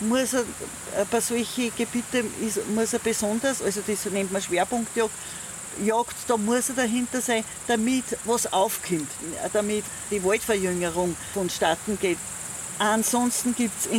muss er bei solchen Gebieten muss er besonders, also das nennt man Schwerpunktjagd, da muss er dahinter sein, damit was aufkommt, damit die Waldverjüngerung vonstatten geht. Ansonsten gibt es